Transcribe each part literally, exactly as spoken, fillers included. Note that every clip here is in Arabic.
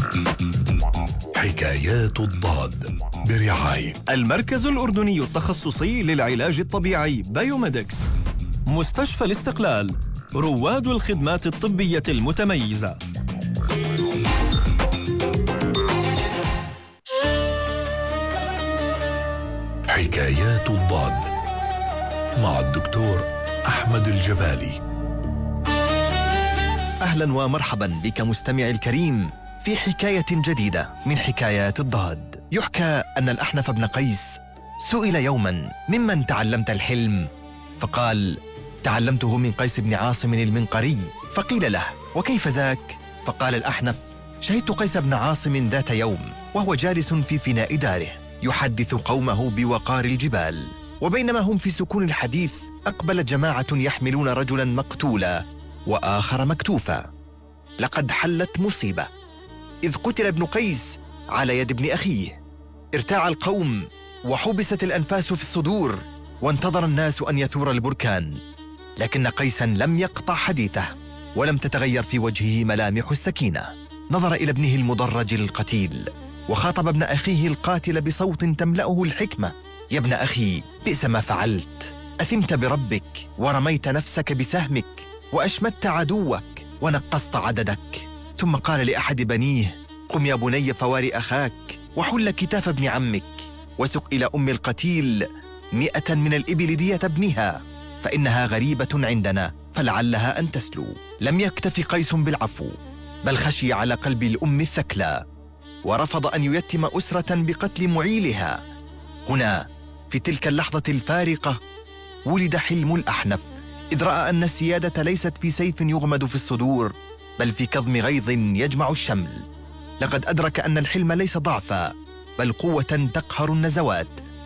حكايات الضاد برعاية المركز الأردني التخصصي للعلاج الطبيعي بايوميدكس، مستشفى الاستقلال، رواد الخدمات الطبية المتميزة. حكايات الضاد مع الدكتور أحمد الجبالي. أهلا ومرحبا بك مستمعي الكريم في حكاية جديدة من حكايات الضاد. يحكى أن الأحنف بن قيس سئل يوما: ممن تعلمت الحلم؟ فقال: تعلمته من قيس بن عاصم المنقري. فقيل له: وكيف ذاك؟ فقال الأحنف: شهدت قيس بن عاصم ذات يوم وهو جالس في فناء داره يحدث قومه بوقار الجبال، وبينما هم في سكون الحديث أقبل جماعة يحملون رجلا مقتولا وآخر مكتوفا. لقد حلت مصيبة، إذ قتل ابن قيس على يد ابن أخيه. ارتاع القوم وحبست الأنفاس في الصدور، وانتظر الناس أن يثور البركان، لكن قيسا لم يقطع حديثه ولم تتغير في وجهه ملامح السكينة. نظر إلى ابنه المدرج القتيل وخاطب ابن أخيه القاتل بصوت تملأه الحكمة: يا ابن أخي، بئس ما فعلت، أثمت بربك ورميت نفسك بسهمك وأشمت عدوك ونقصت عددك. ثم قال لأحد بنيه: قم يا بني فواري أخاك وحل كتاف ابن عمك، وسق إلى أم القتيل مئة من الإبل دية ابنها، فإنها غريبة عندنا فلعلها أن تسلو. لم يكتف قيس بالعفو، بل خشي على قلب الأم الثكلى، ورفض أن ييتم أسرة بقتل معيلها. هنا في تلك اللحظة الفارقة ولد حلم الأحنف، إذ رأى أن السيادة ليست في سيف يغمد في الصدور، بل في كظم غيظ يجمع الشمل. لقد أدرك أن الحلم ليس ضعفا، بل قوة تقهر النزوات،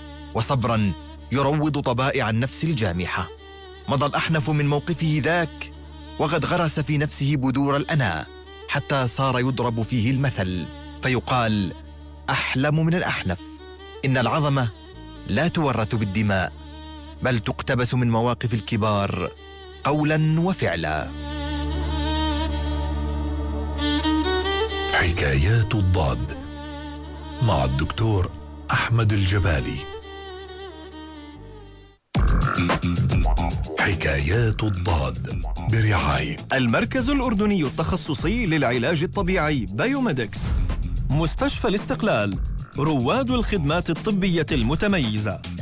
وصبرا يروض طبائع النفس الجامحة. مضى الأحنف من موقفه ذاك وقد غرس في نفسه بذور الأنا، حتى صار يضرب فيه المثل فيقال: أحلم من الأحنف. إن العظمة لا تورث بالدماء، بل تقتبس من مواقف الكبار قولا وفعلا. حكايات الضاد مع الدكتور أحمد الجبالي. حكايات الضاد برعاية المركز الأردني التخصصي للعلاج الطبيعي بايوميدكس، مستشفى الاستقلال، رواد الخدمات الطبية المتميزة.